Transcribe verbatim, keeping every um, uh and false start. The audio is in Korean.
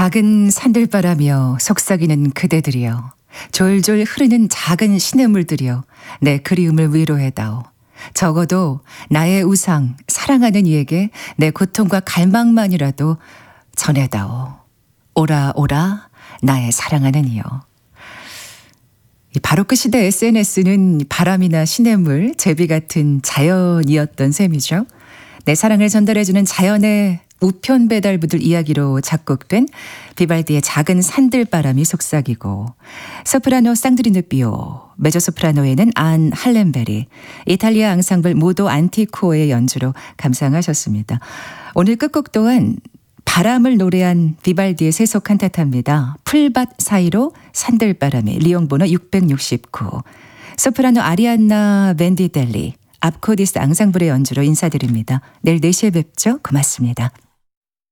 작은 산들바라며 속삭이는 그대들이여, 졸졸 흐르는 작은 시냇물들이여, 내 그리움을 위로해다오. 적어도 나의 우상, 사랑하는 이에게 내 고통과 갈망만이라도 전해다오. 오라 오라 나의 사랑하는 이여. 바로크 시대 에스엔에스는 바람이나 시냇물, 제비 같은 자연이었던 셈이죠. 내 사랑을 전달해주는 자연의 우편 배달부들 이야기로 작곡된 비발디의 작은 산들바람이 속삭이고, 소프라노 쌍드리누 비오, 메조소프라노에는 안 할렘베리, 이탈리아 앙상블 모도 안티코의 연주로 감상하셨습니다. 오늘 끝곡 또한 바람을 노래한 비발디의 세속 칸타타입니다. 풀밭 사이로 산들바람이, 리옹 번호 육백육십구. 소프라노 아리안나 벤디델리, 압코디스 앙상블의 연주로 인사드립니다. 내일 네 시에 뵙죠. 고맙습니다.